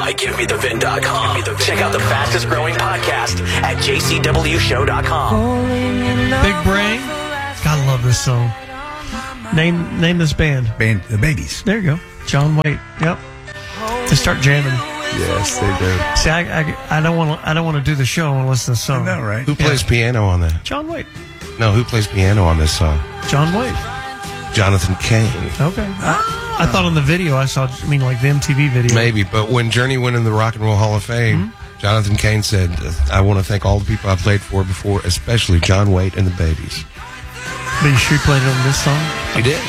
by GiveMeTheVin.com. Check out the fastest growing podcast at JCWShow.com. Big Brain. Gotta love this song. Name this band. The Babies. There you go. John Waite. Yep. They start jamming. Yes, they do. See, I don't want to do the show. I want to listen to the song. I know, right? Who plays piano on that? John Waite. No, who plays piano on this song? John Waite. Jonathan Cain. Okay. I thought on the video I saw, like the MTV video. Maybe, but when Journey went in the Rock and Roll Hall of Fame, Jonathan Cain said, I want to thank all the people I've played for before, especially John Waite and the Babies. But you sure you played it on this song? He did.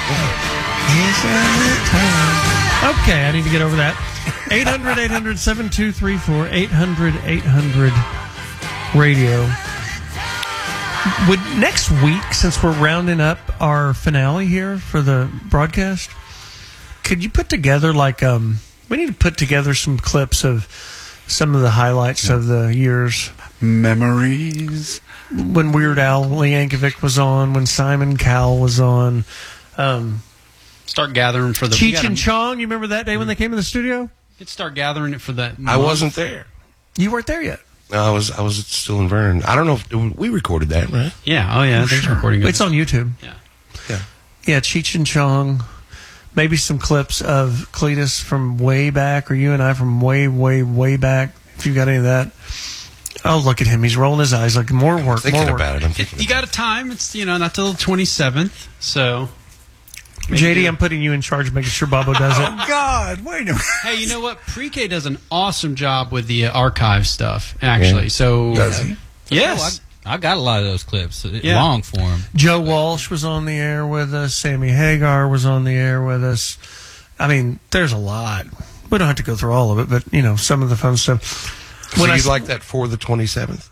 Okay, I need to get over that. 800-800-7234, 800-800-RADIO. Would next week, since we're rounding up our finale here for the broadcast, could you put together we need to put together some clips of some of the highlights of the years. Memories. When Weird Al Yankovic was on, when Simon Cowell was on. Start gathering for the... Cheech and Chong, you remember that day when they came in the studio? You could start gathering it for that month. I wasn't there. You weren't there yet? No, I was still in Vernon. I don't know if we recorded that, right? Yeah, oh yeah, they're recording it. It's on YouTube. Yeah, Cheech and Chong. Maybe some clips of Cletus from way back, or you and I from way, way, way back, if you got any of that. Oh, look at him. He's rolling his eyes like more work, I'm thinking more work. about it. You got a time. It's, not till the 27th, so... JD, I'm putting you in charge of making sure Bobo does it. Oh, God. Wait a minute. Hey, you know what? Pre-K does an awesome job with the archive stuff, actually. Yeah. So, Does he? Yes. I got a lot of those clips. Long form. Joe Walsh was on the air with us. Sammy Hagar was on the air with us. I mean, there's a lot. We don't have to go through all of it, but, some of the fun stuff. So you'd like that for the 27th?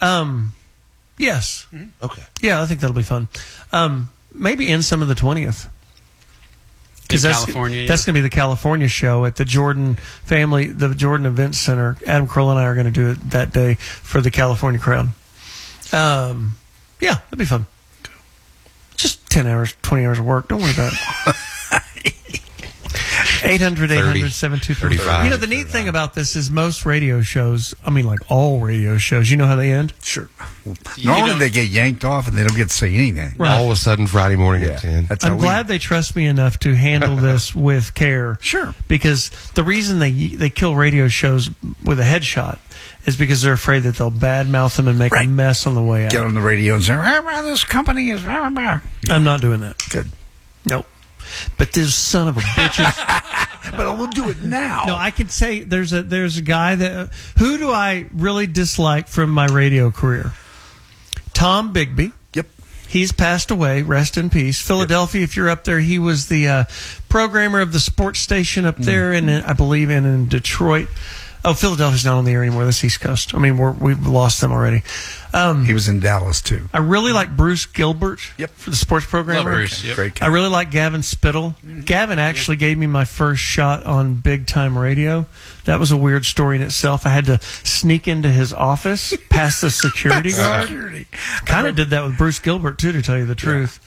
Yes. Mm-hmm. Okay. Yeah, I think that'll be fun. Maybe in some of the 20th. In California, that's going to be the California show at the Jordan Event Center. Adam Kroll and I are going to do it that day for the California crowd. Yeah, that'd be fun. Just 10 hours, 20 hours of work. Don't worry about it. 800-800-7234. The neat thing about this is most radio shows, all radio shows, you know how they end? Sure. Normally they get yanked off and they don't get to say anything. Right. All of a sudden, Friday morning at 10. I'm glad they trust me enough to handle this with care. Sure. Because the reason they kill radio shows with a headshot is because they're afraid that they'll badmouth them and make a mess on the way out. Get on the radio and say, this company is... I'm not doing that. Good. Nope. But this son of a bitches... But we'll do it now. No, I can say there's a guy that... Who do I really dislike from my radio career? Tom Bigby. Yep. He's passed away. Rest in peace. Philadelphia, if you're up there, he was the programmer of the sports station up there, and I believe in Detroit. Oh, Philadelphia's not on the air anymore. That's East Coast. We've lost them already. He was in Dallas, too. I really like Bruce Gilbert for the sports programmer. Love Bruce, yep. Great guy. I really like Gavin Spittle. Gavin actually gave me my first shot on big time radio. That was a weird story in itself. I had to sneak into his office past the security guard. Kind of did that with Bruce Gilbert, too, to tell you the truth.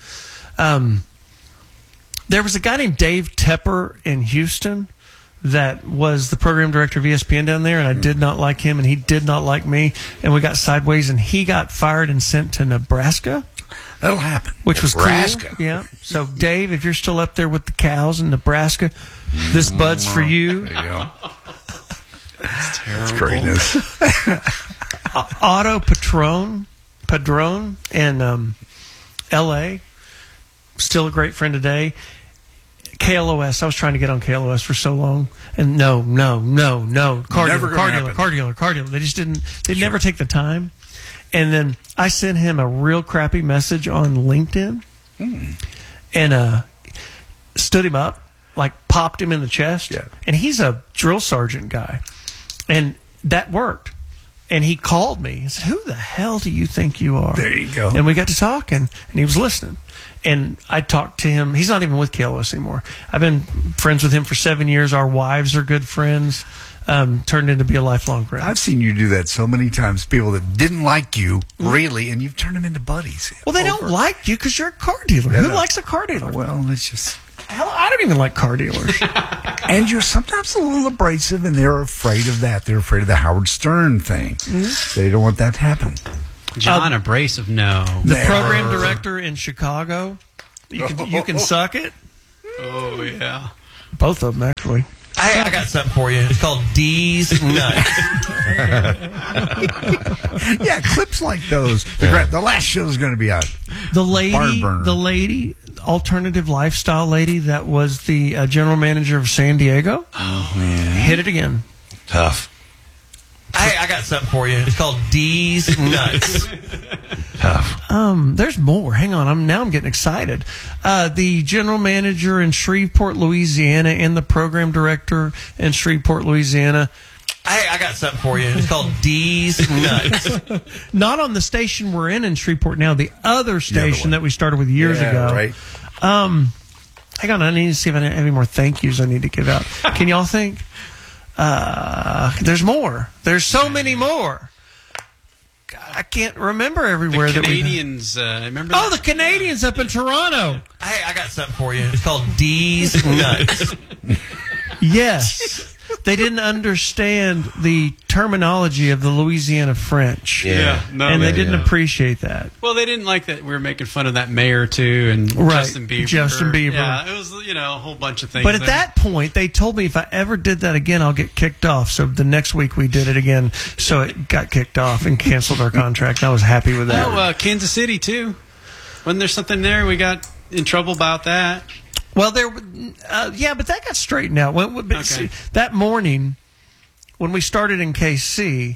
There was a guy named Dave Tepper in Houston that was the program director of ESPN down there, and I did not like him, and he did not like me, and we got sideways, and he got fired and sent to Nebraska. That'll happen. Which was Nebraska. cool. Yeah. So, Dave, if you're still up there with the cows in Nebraska, this bud's for you. There you go. That's terrible. That's greatness. Otto Padron in L.A., still a great friend today. KLOS. I was trying to get on KLOS for so long, and no. Cardialer. They just didn't. They'd never take the time. And then I sent him a real crappy message on LinkedIn, and stood him up, popped him in the chest. Yeah. And he's a drill sergeant guy, and that worked. And he called me and said, "Who the hell do you think you are?" There you go. And we got to talking, and he was listening. And I talked to him. He's not even with KLOS anymore. I've been friends with him for 7 years. Our wives are good friends. Turned into be a lifelong friend. I've seen you do that so many times. People that didn't like you, really, and you've turned them into buddies. Well, they don't like you because you're a car dealer. Yeah, Who no. likes a car dealer? Well, it's just... Hell, I don't even like car dealers. And you're sometimes a little abrasive, and they're afraid of that. They're afraid of the Howard Stern thing. They don't want that to happen. John Abrasive, no. The program director in Chicago, you can suck it. Oh, yeah. Both of them, actually. I got something for you. It's called D's Nuts. Yeah, clips like those. The last show is going to be out. The Barn lady, alternative lifestyle lady that was the general manager of San Diego. Oh, man. Hit it again. Tough. I got something for you. It's called D's Nuts. Tough. There's more. Hang on. I'm getting excited. The general manager in Shreveport, Louisiana, and the program director in Shreveport, Louisiana. I got something for you. It's called D's Nuts. Not on the station we're in Shreveport now. The other station that we started with years ago. Right. Hang on. I need to see if I have any more thank yous I need to give out. Can y'all think? There's more. There's so many more. God, I can't remember everywhere. The Canadians, remember Oh, that? the Canadians up in Toronto. I got something for you. It's called D's Nuts. Yes. They didn't understand the terminology of the Louisiana French. Yeah. No, and they man. didn't appreciate that. Well, they didn't like that we were making fun of that mayor, too, and Right, Justin Bieber. Justin Bieber. Yeah, it was, a whole bunch of things. But at there. that point, they told me if I ever did that again, I'll get kicked off. So the next week we did it again. So it got kicked off and canceled our contract. I was happy with that. Oh, Kansas City, too. Wasn't there something there? We got in trouble about that. Well, yeah, but that got straightened out. Okay. That morning, when we started in KC,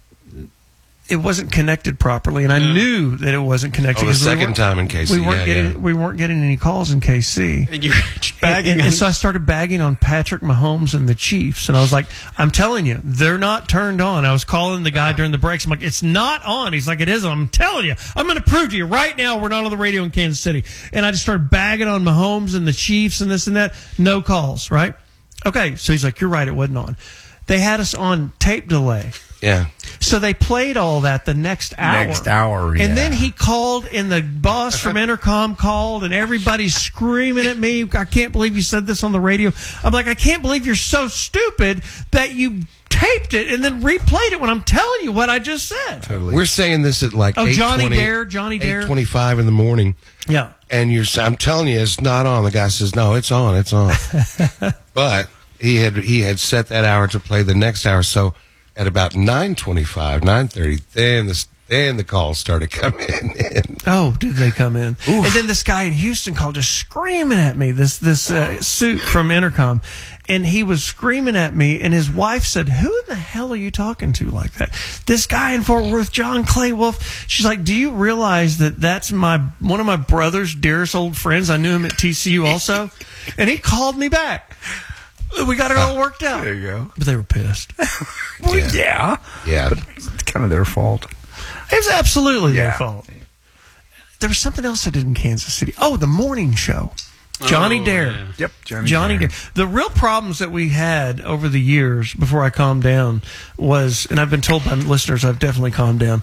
it wasn't connected properly, and I knew that it wasn't connected. Oh, the 'cause second time in KC. We weren't getting any calls in KC. And you were bagging And so I started bagging on Patrick Mahomes and the Chiefs, and I was like, I'm telling you, they're not turned on. I was calling the guy during the breaks. I'm like, it's not on. He's like, it is on. I'm telling you. I'm going to prove to you right now we're not on the radio in Kansas City. And I just started bagging on Mahomes and the Chiefs and this and that. No calls, right? Okay, so he's like, you're right, it wasn't on. They had us on tape delay. Yeah. So they played all that the next hour. yeah. And then he called, and the boss from Intercom called, and everybody's screaming at me. I can't believe you said this on the radio. I'm like, I can't believe you're so stupid that you taped it and then replayed it when I'm telling you what I just said. Totally. We're saying this at like Johnny 8:20 Dare. 8:25 in the morning. Yeah. And I'm telling you, it's not on. The guy says, no, it's on. It's on. But he had set that hour to play the next hour. So at about 9:25, 9:30, then the calls started coming in. Oh, did they come in? And then this guy in Houston called, just screaming at me, this suit from Intercom. And he was screaming at me, and his wife said, who in the hell are you talking to like that? This guy in Fort Worth, John Clay Wolf. She's like, do you realize that that's one of my brother's dearest old friends? I knew him at TCU also. And he called me back. We got it all worked out. There you go. But they were pissed. Well, yeah. Yeah. But it's kind of their fault. It was absolutely their Yeah. fault. There was something else I did in Kansas City. Oh, the morning show. Johnny Dare. Yeah. Yep. Johnny Dare. The real problems that we had over the years before I calmed down was, and I've been told by listeners I've definitely calmed down,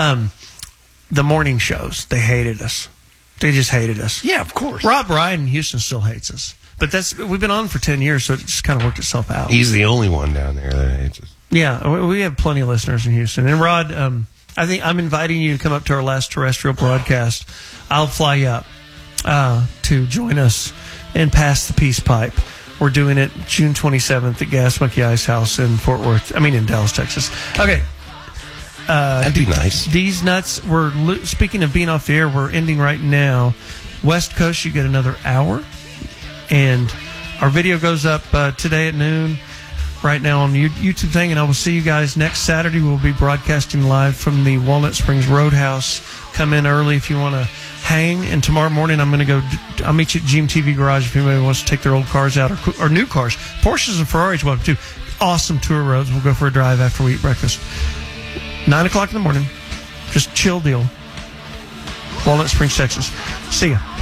the morning shows. They hated us. They just hated us. Yeah, of course. Rob Ryan in Houston still hates us. But we've been on for 10 years, so it just kind of worked itself out. He's the only one down there that hates us. Yeah, we have plenty of listeners in Houston. And Rod, I think I'm inviting you to come up to our last terrestrial broadcast. I'll fly you up to join us and pass the peace pipe. We're doing it June 27th at Gas Monkey Ice House in in Dallas, Texas. Okay. That'd be nice. These nuts, speaking of being off the air, we're ending right now. West Coast, you get another hour. And our video goes up today at noon right now on the YouTube thing, and I will see you guys next Saturday. We'll be broadcasting live from the Walnut Springs Roadhouse. Come in early if you want to hang, and tomorrow morning I'll meet you at GMTV Garage if anybody wants to take their old cars out or new cars. Porsches and Ferraris welcome too. Awesome tour roads. We'll go for a drive after we eat breakfast. 9 o'clock in the morning. Just chill deal. Walnut Springs, Texas. See ya.